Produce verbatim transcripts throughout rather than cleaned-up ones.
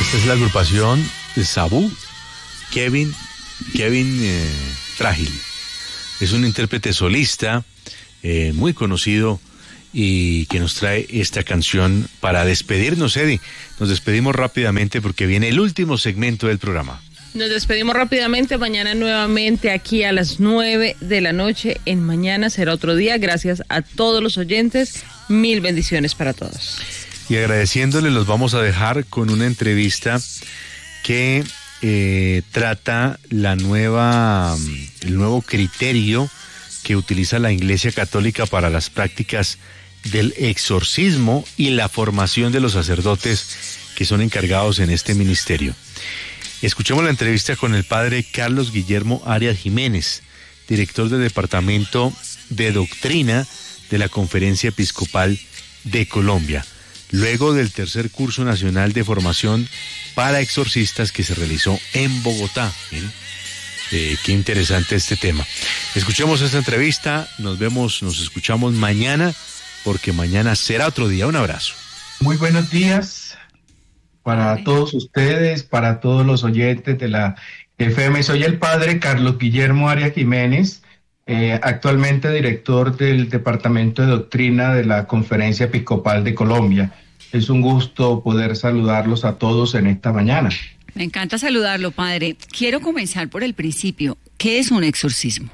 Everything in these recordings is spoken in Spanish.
Es la agrupación de Sabu, Kevin, Kevin eh, Frágil. Es un intérprete solista eh, muy conocido y que nos trae esta canción para despedirnos, Eddie. Nos despedimos rápidamente porque viene el último segmento del programa. Nos despedimos rápidamente, mañana nuevamente aquí a las nueve de la noche. En Mañana será otro día. Gracias a todos los oyentes. Mil bendiciones para todos. Y agradeciéndole, los vamos a dejar con una entrevista que eh, trata la nueva, el nuevo criterio que utiliza la Iglesia Católica para las prácticas del exorcismo y la formación de los sacerdotes que son encargados en este ministerio. Escuchemos la entrevista con el padre Carlos Guillermo Arias Jiménez, director del Departamento de Doctrina de la Conferencia Episcopal de Colombia, luego del tercer curso nacional de formación para exorcistas que se realizó en Bogotá. Miren, eh, qué interesante este tema. Escuchemos esta entrevista, nos vemos, nos escuchamos mañana, porque mañana será otro día. Un abrazo. Muy buenos días para todos ustedes, para todos los oyentes de la F M. Soy el padre Carlos Guillermo Arias Jiménez, eh, actualmente director del Departamento de Doctrina de la Conferencia Episcopal de Colombia. Es un gusto poder saludarlos a todos en esta mañana. Me encanta saludarlo, padre. Quiero comenzar por el principio. ¿Qué es un exorcismo?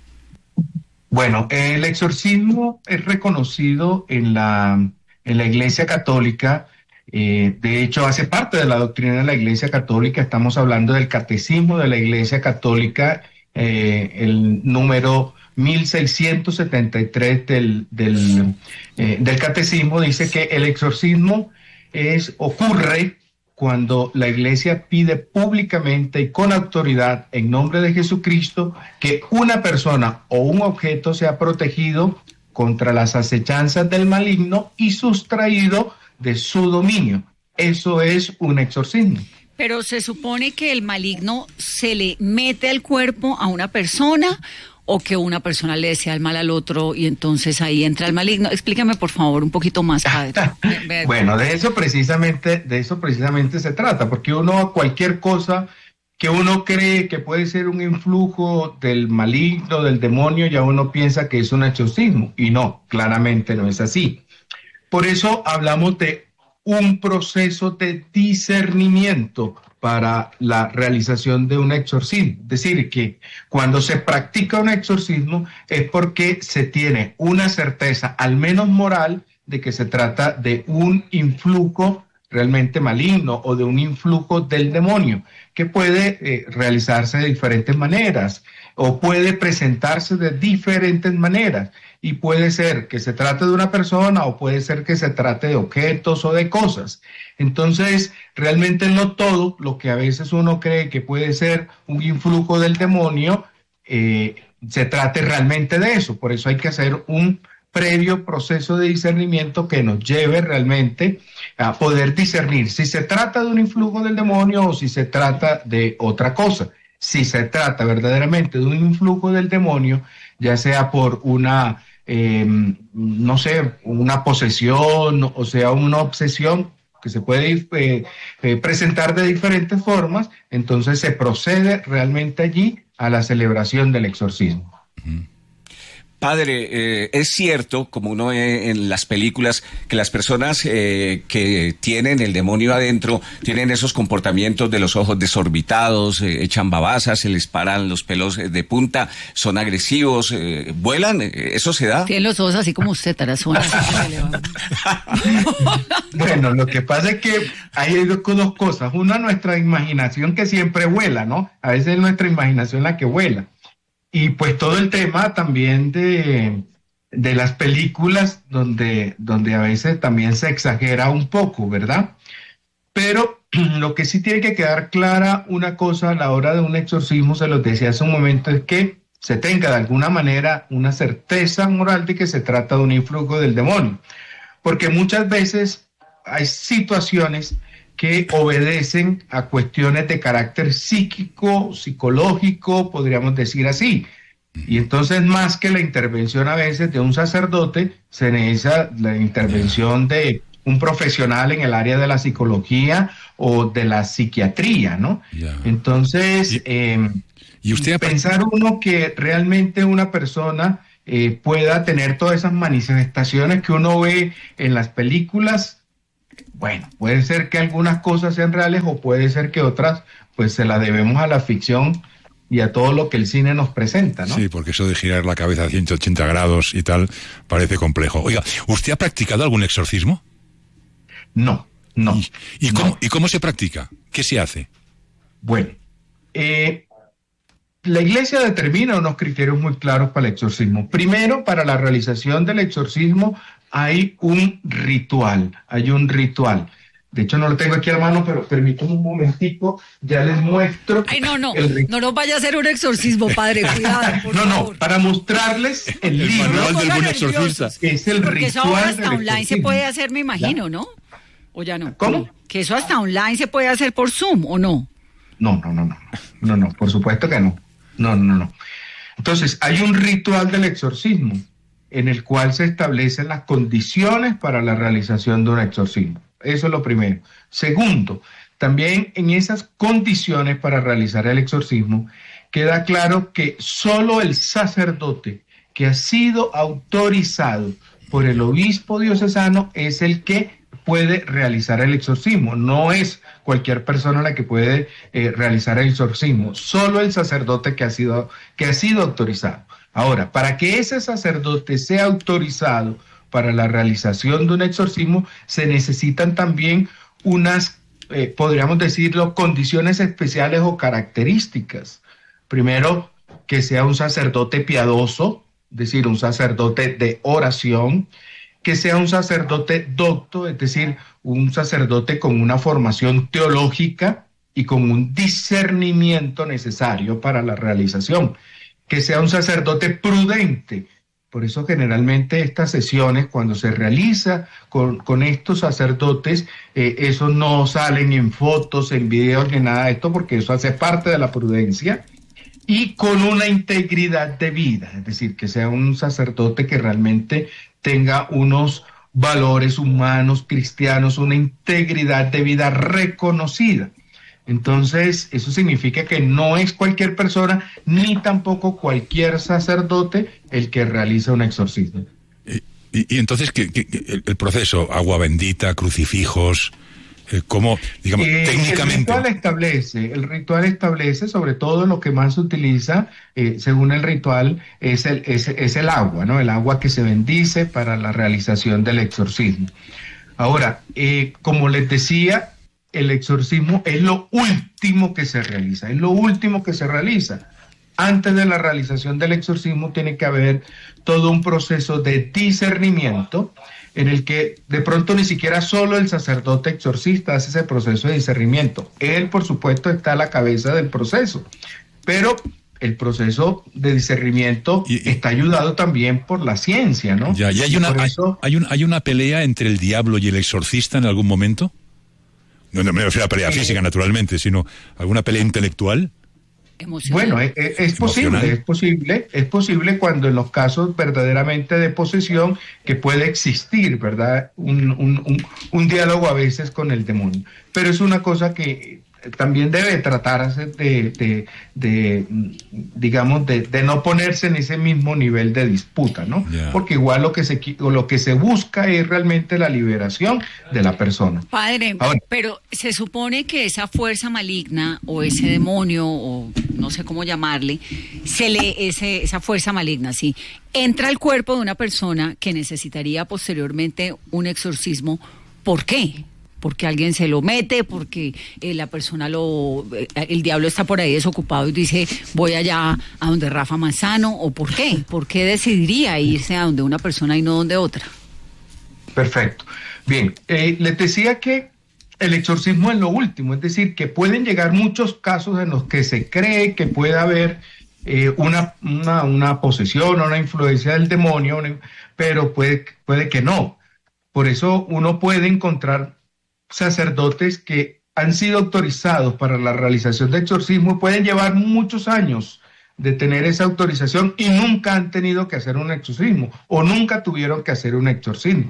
Bueno, el exorcismo es reconocido en la, en la Iglesia Católica. Eh, de hecho, hace parte de la doctrina de la Iglesia Católica. Estamos hablando del Catecismo de la Iglesia Católica, eh, el número mil seiscientos setenta y tres del, del, eh, del Catecismo dice que el exorcismo es, ocurre cuando la Iglesia pide públicamente y con autoridad en nombre de Jesucristo que una persona o un objeto sea protegido contra las acechanzas del maligno y sustraído de su dominio. Eso es un exorcismo. Pero se supone que el maligno se le mete al cuerpo a una persona o que una persona le desea el mal al otro y entonces ahí entra el maligno. Explícame por favor un poquito más, padre. Bueno, de eso precisamente, de eso precisamente se trata, porque uno cualquier cosa que uno cree que puede ser un influjo del maligno, del demonio, ya uno piensa que es un exorcismo y no, claramente no es así. Por eso hablamos de un proceso de discernimiento para la realización de un exorcismo. Es decir, que cuando se practica un exorcismo es porque se tiene una certeza, al menos moral, de que se trata de un influjo realmente maligno o de un influjo del demonio, que puede eh, realizarse de diferentes maneras o puede presentarse de diferentes maneras. Y puede ser que se trate de una persona o puede ser que se trate de objetos o de cosas. Entonces, realmente no todo lo que a veces uno cree que puede ser un influjo del demonio, eh, se trate realmente de eso. Por eso hay que hacer un previo proceso de discernimiento que nos lleve realmente a poder discernir si se trata de un influjo del demonio o si se trata de otra cosa. Si se trata verdaderamente de un influjo del demonio, ya sea por una... Eh, no sé, una posesión, o sea, una obsesión que se puede eh, eh, presentar de diferentes formas, entonces se procede realmente allí a la celebración del exorcismo. Uh-huh. Padre, eh, es cierto, como uno ve en las películas, que las personas eh, que tienen el demonio adentro tienen esos comportamientos de los ojos desorbitados, eh, echan babasas, se les paran los pelos de punta, son agresivos, eh, vuelan, eh, ¿eso se da? Tienen los ojos así como usted, Tarazona. Bueno, lo que pasa es que hay dos cosas. Una, nuestra imaginación que siempre vuela, ¿no? A veces es nuestra imaginación la que vuela. Y pues todo el tema también de, de las películas donde, donde a veces también se exagera un poco, ¿verdad? Pero lo que sí tiene que quedar clara una cosa a la hora de un exorcismo, se los decía hace un momento, es que se tenga de alguna manera una certeza moral de que se trata de un influjo del demonio. Porque muchas veces hay situaciones que obedecen a cuestiones de carácter psíquico, psicológico, podríamos decir así. Y entonces, más que la intervención a veces de un sacerdote, se necesita la intervención de un profesional en el área de la psicología o de la psiquiatría, ¿no? Ya. Entonces, Y, eh, y usted ha pensar uno que realmente una persona eh, pueda tener todas esas manifestaciones que uno ve en las películas, bueno, puede ser que algunas cosas sean reales o puede ser que otras, pues se las debemos a la ficción y a todo lo que el cine nos presenta, ¿no? Sí, porque eso de girar la cabeza a ciento ochenta grados y tal parece complejo. Oiga, ¿usted ha practicado algún exorcismo? No, no. ¿Y, y, no. cómo, ¿Y cómo se practica? ¿Qué se hace? Bueno, eh, la Iglesia determina unos criterios muy claros para el exorcismo. Primero, para la realización del exorcismo hay un ritual, hay un ritual. De hecho, no lo tengo aquí a mano, pero permítame un momentico, ya les muestro. Ay, no, no, el... no nos vaya a hacer un exorcismo, padre, cuidado, por No, favor. no, para mostrarles el, El libro. manual del buen nerviosos. exorcista. Es el Porque eso ahora ritual hasta del online se exorcismo. puede hacer, me imagino, ¿Ya? ¿no? ¿O ya no? ¿Cómo? Que eso hasta online se puede hacer por Zoom, ¿o no? No, no, no, no, no, no, por supuesto que no. No, no, no. Entonces, hay un ritual del exorcismo en el cual se establecen las condiciones para la realización de un exorcismo. Eso es lo primero. Segundo, también en esas condiciones para realizar el exorcismo, queda claro que solo el sacerdote que ha sido autorizado por el obispo diocesano es el que puede realizar el exorcismo. No es cualquier persona la que puede eh, realizar el exorcismo, solo el sacerdote que ha sido, que ha sido autorizado. Ahora, para que ese sacerdote sea autorizado para la realización de un exorcismo, se necesitan también unas, eh, podríamos decirlo, condiciones especiales o características. Primero, que sea un sacerdote piadoso, es decir, un sacerdote de oración, que sea un sacerdote docto, es decir, un sacerdote con una formación teológica y con un discernimiento necesario para la realización, que sea un sacerdote prudente. Por eso generalmente estas sesiones, cuando se realiza con, con estos sacerdotes, eh, eso no salen en fotos, en videos, ni nada de esto, porque eso hace parte de la prudencia, y con una integridad de vida, es decir, que sea un sacerdote que realmente tenga unos valores humanos, cristianos, una integridad de vida reconocida. Entonces, eso significa que no es cualquier persona, ni tampoco cualquier sacerdote el que realiza un exorcismo. Y, y, y entonces, ¿qué, qué, el, el proceso? Agua bendita, crucifijos, eh, ¿cómo, digamos, Eh, técnicamente? El ritual establece, el ritual establece, sobre todo lo que más se utiliza, eh, según el ritual, es el, es, es el agua, ¿no? El agua que se bendice para la realización del exorcismo. Ahora, eh, como les decía, el exorcismo es lo último que se realiza, es lo último que se realiza. Antes de la realización del exorcismo tiene que haber todo un proceso de discernimiento en el que de pronto ni siquiera solo el sacerdote exorcista hace ese proceso de discernimiento. Él, por supuesto, está a la cabeza del proceso, pero el proceso de discernimiento y, y, está ayudado también por la ciencia, ¿no? Ya, y hay una, por eso, hay, hay, un, hay una pelea entre el diablo y el exorcista en algún momento. No, no me refiero a pelea eh, física, naturalmente, sino alguna pelea intelectual. Bueno, es, es posible, es posible, es posible cuando en los casos verdaderamente de posesión que puede existir, ¿verdad? Un, un, un, un diálogo a veces con el demonio. Pero es una cosa que también debe tratarse de, de, de digamos, de, de no ponerse en ese mismo nivel de disputa, ¿no? Yeah. Porque igual lo que se lo que se busca es realmente la liberación de la persona. Padre, Ahora, pero se supone que esa fuerza maligna o ese demonio o no sé cómo llamarle, se le ese esa fuerza maligna, sí, entra al cuerpo de una persona que necesitaría posteriormente un exorcismo. ¿Por qué? Porque alguien se lo mete, porque eh, la persona lo, eh, el diablo está por ahí desocupado y dice voy allá a donde Rafa Manzano, o por qué, por qué decidiría irse a donde una persona y no donde otra. Perfecto. Bien, eh, les decía que el exorcismo es lo último, es decir, que pueden llegar muchos casos en los que se cree que puede haber eh, una, una, una posesión o una influencia del demonio, pero puede, puede que no. Por eso uno puede encontrar sacerdotes que han sido autorizados para la realización de exorcismo y pueden llevar muchos años de tener esa autorización y nunca han tenido que hacer un exorcismo o nunca tuvieron que hacer un exorcismo.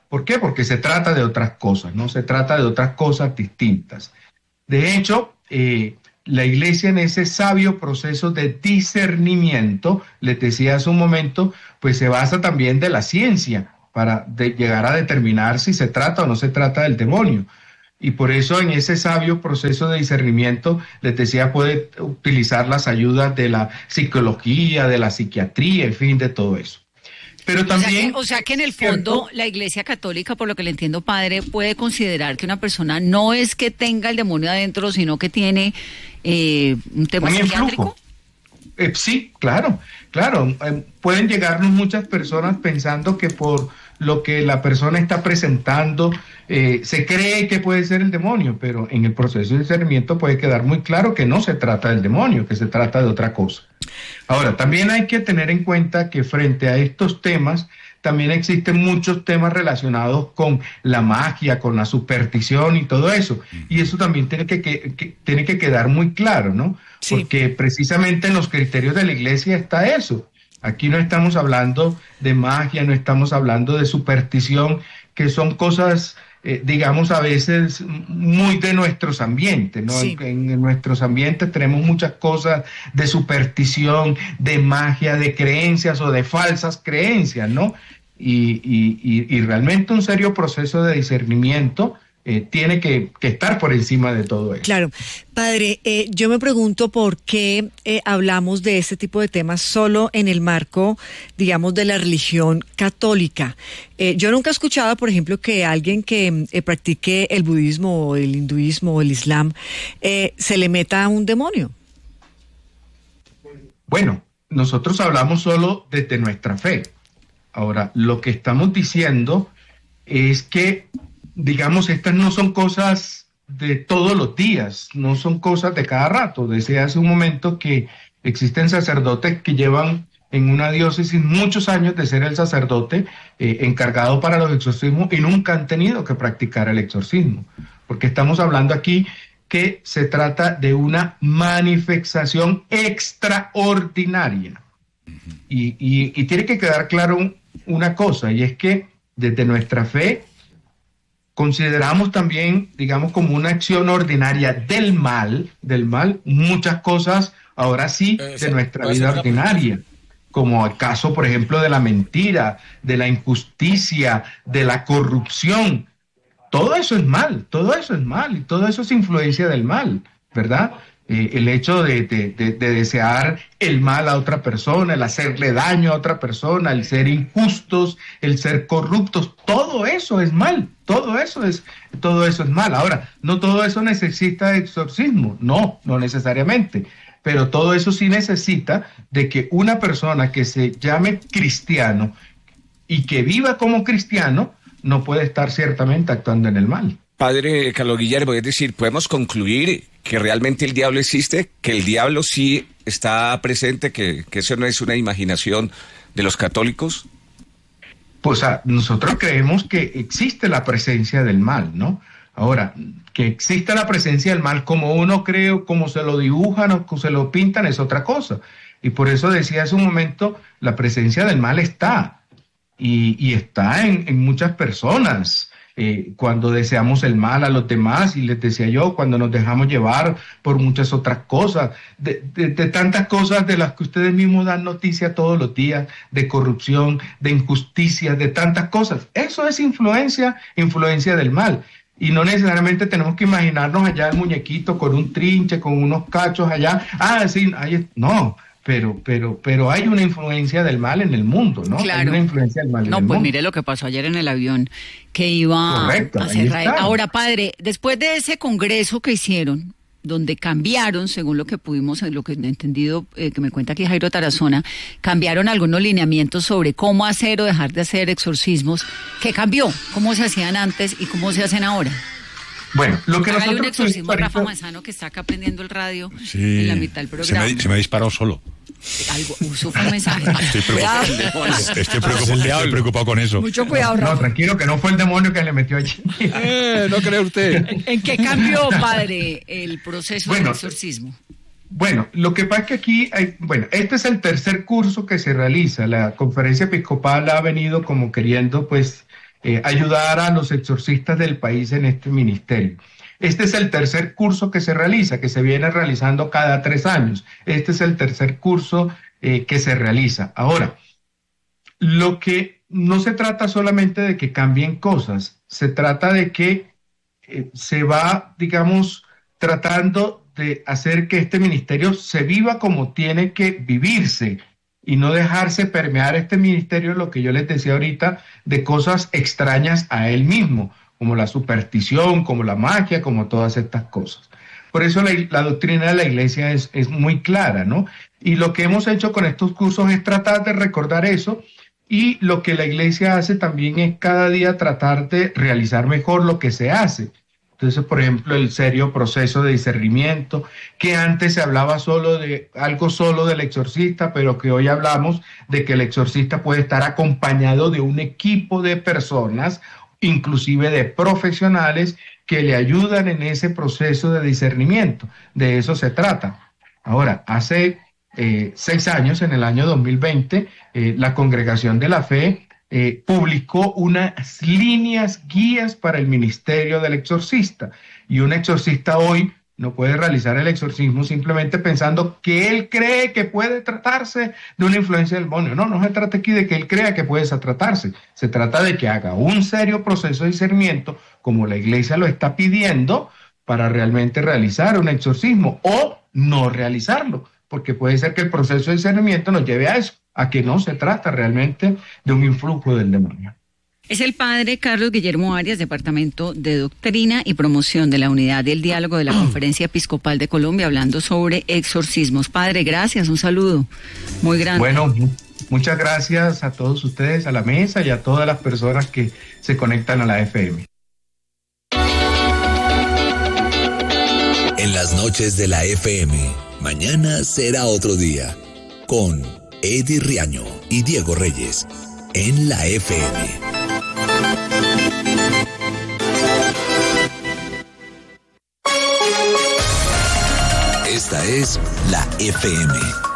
¿Por qué? Porque se trata de otras cosas, ¿no? Se trata de otras cosas distintas. De hecho, eh, la iglesia en ese sabio proceso de discernimiento, les decía hace un momento, pues se basa también de la ciencia para de llegar a determinar si se trata o no se trata del demonio. Y por eso en ese sabio proceso de discernimiento, les decía, puede utilizar las ayudas de la psicología, de la psiquiatría, en fin, de todo eso. Pero también... O sea, que, o sea que en el fondo ¿cierto? La Iglesia Católica, por lo que le entiendo, padre, puede considerar que una persona no es que tenga el demonio adentro, sino que tiene eh, un tema un psiquiátrico. Eh, sí, claro, claro. Eh, pueden llegarnos muchas personas pensando que por lo que la persona está presentando, eh, se cree que puede ser el demonio, pero en el proceso de discernimiento puede quedar muy claro que no se trata del demonio, que se trata de otra cosa. Ahora, también hay que tener en cuenta que frente a estos temas, también existen muchos temas relacionados con la magia, con la superstición y todo eso. Y eso también tiene que, que, que, tiene que quedar muy claro, ¿no? Sí. Porque precisamente en los criterios de la iglesia está eso. Aquí no estamos hablando de magia, no estamos hablando de superstición, que son cosas, eh, digamos, a veces muy de nuestros ambientes, ¿no? Sí. En, en nuestros ambientes tenemos muchas cosas de superstición, de magia, de creencias o de falsas creencias, ¿no? Y, y, y, y realmente un serio proceso de discernimiento Eh, tiene que, que estar por encima de todo eso. Claro. Padre, eh, yo me pregunto por qué eh, hablamos de este tipo de temas solo en el marco, digamos, de la religión católica. Eh, yo nunca he escuchado, por ejemplo, que alguien que eh, practique el budismo o el hinduismo o el islam eh, se le meta a un demonio. Bueno, nosotros hablamos solo desde nuestra fe. Ahora, lo que estamos diciendo es que digamos, estas no son cosas de todos los días, no son cosas de cada rato. Decía hace un momento que existen sacerdotes que llevan en una diócesis muchos años de ser el sacerdote eh, encargado para los exorcismos y nunca han tenido que practicar el exorcismo, porque estamos hablando aquí que se trata de una manifestación extraordinaria. Y, y, y tiene que quedar claro un, una cosa, y es que desde nuestra fe consideramos también, digamos, como una acción ordinaria del mal, del mal, muchas cosas, ahora sí, de nuestra vida ordinaria, como el caso, por ejemplo, de la mentira, de la injusticia, de la corrupción. Todo eso es mal, todo eso es mal, y todo eso es influencia del mal, ¿verdad? Eh, el hecho de, de, de, de desear el mal a otra persona, el hacerle daño a otra persona, el ser injustos, el ser corruptos, todo eso es mal, todo eso es, todo eso es mal. Ahora, no todo eso necesita exorcismo, no, no necesariamente, pero todo eso sí necesita de que una persona que se llame cristiano y que viva como cristiano no puede estar ciertamente actuando en el mal. Padre Carlos Guillermo, es decir, ¿podemos concluir que realmente el diablo existe? ¿Que el diablo sí está presente? ¿Que, que eso no es una imaginación de los católicos? Pues a, nosotros creemos que existe la presencia del mal, ¿no? Ahora, que exista la presencia del mal como uno cree, o como se lo dibujan o como se lo pintan, es otra cosa. Y por eso decía hace un momento, la presencia del mal está. Y, y está en, en muchas personas. Eh, cuando deseamos el mal a los demás, y les decía yo, cuando nos dejamos llevar por muchas otras cosas, de, de, de tantas cosas de las que ustedes mismos dan noticia todos los días, de corrupción, de injusticia, de tantas cosas. Eso es influencia, influencia del mal. Y no necesariamente tenemos que imaginarnos allá el muñequito con un trinche, con unos cachos allá. Ah, sí, ahí, no. Pero, pero, pero hay una influencia del mal en el mundo, ¿no? Claro. Hay una influencia del mal en no, el pues mundo. mire lo que pasó ayer en el avión, que iba Correcto, a cerrar. está. Ahora, padre, después de ese congreso que hicieron, donde cambiaron, según lo que pudimos, lo que he entendido, eh, que me cuenta aquí Jairo Tarazona, cambiaron algunos lineamientos sobre cómo hacer o dejar de hacer exorcismos. ¿Qué cambió? ¿Cómo se hacían antes y cómo se hacen ahora? Bueno, lo que Hágale nosotros... un exorcismo a Rafa ahorita- Manzano, que está acá prendiendo el radio Sí. en la mitad del Se programa. me, ha- se me ha disparado solo. Algo, usó un mensaje. Estoy preocupado, estoy preocupado, estoy preocupado con eso. Mucho cuidado, No, Rafa. tranquilo, que no fue el demonio que le metió allí. Eh, no cree usted. ¿En qué cambió, padre, el proceso Bueno, del exorcismo? Bueno, lo que pasa es que aquí, hay, bueno, este es el tercer curso que se realiza. La conferencia episcopal ha venido como queriendo, pues, eh, ayudar a los exorcistas del país en este ministerio. Este es el tercer curso que se realiza, que se viene realizando cada tres años. Este es el tercer curso eh, que se realiza. Ahora, lo que no se trata solamente de que cambien cosas, se trata de que eh, se va, digamos, tratando de hacer que este ministerio se viva como tiene que vivirse y no dejarse permear este ministerio, lo que yo les decía ahorita, de cosas extrañas a él mismo, como la superstición, como la magia, como todas estas cosas. Por eso la, la doctrina de la iglesia es, es muy clara, ¿no? Y lo que hemos hecho con estos cursos es tratar de recordar eso, y lo que la iglesia hace también es cada día tratar de realizar mejor lo que se hace. Entonces, por ejemplo, el serio proceso de discernimiento, que antes se hablaba solo de algo solo del exorcista, pero que hoy hablamos de que el exorcista puede estar acompañado de un equipo de personas, inclusive de profesionales, que le ayudan en ese proceso de discernimiento. De eso se trata. Ahora, hace eh, seis años, en el año dos mil veinte, eh, la Congregación de la Fe Eh, publicó unas líneas guías para el ministerio del exorcista, y un exorcista hoy no puede realizar el exorcismo simplemente pensando que él cree que puede tratarse de una influencia del demonio. No, no se trata aquí de que él crea que puede tratarse, se trata de que haga un serio proceso de discernimiento como la iglesia lo está pidiendo para realmente realizar un exorcismo o no realizarlo, porque puede ser que el proceso de discernimiento nos lleve a eso, a que no se trata realmente de un influjo del demonio. Es el padre Carlos Guillermo Arias, Departamento de Doctrina y Promoción de la Unidad del Diálogo de la Conferencia Episcopal de Colombia, hablando sobre exorcismos. Padre, gracias, un saludo muy grande. Bueno, muchas gracias a todos ustedes, a la mesa y a todas las personas que se conectan a la F M. En las noches de la F M, mañana será otro día, con Eddie Riaño y Diego Reyes, en la F M. Esta es la F M.